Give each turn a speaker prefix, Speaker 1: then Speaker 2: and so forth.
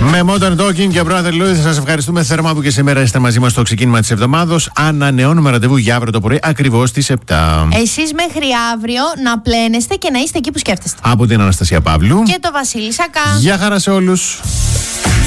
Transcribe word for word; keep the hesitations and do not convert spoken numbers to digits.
Speaker 1: Με Modern Talking και Brother Louis, σας ευχαριστούμε θερμά που και σήμερα είστε μαζί μας στο ξεκίνημα της εβδομάδος. Ανανεώνουμε ραντεβού για αύριο το πρωί ακριβώς στις επτά.
Speaker 2: Εσείς μέχρι αύριο να πλένεστε και να είστε εκεί που σκέφτεστε.
Speaker 1: Από την Αναστασία Παύλου
Speaker 2: και το Βασίλη Σακά.
Speaker 1: Γεια χαρά σε όλους.